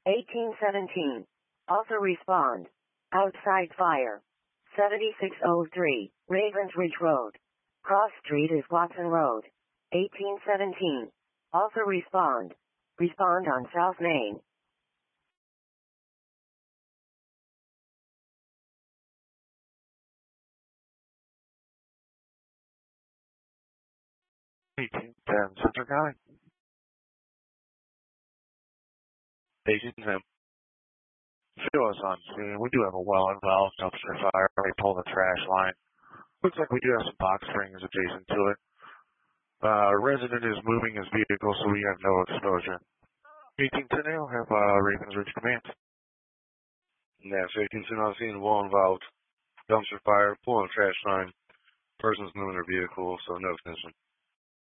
1817. Also respond. Outside fire. 7603, Ravens Ridge Road. Cross Street is Watson Road. 1817. Also respond. Respond on South Main. Central County. Agent Tim. Show us on scene. We do have a well-involved dumpster fire. We pulled the trash line. Looks like we do have some box springs adjacent to it. Resident is moving his vehicle, so we have no exposure. 1810, I'll have Ravens Ridge Command. Yeah, so 1810 on scene, well involved. Dumpster fire, pulling a trash line. Person's moving their vehicle, so no attention.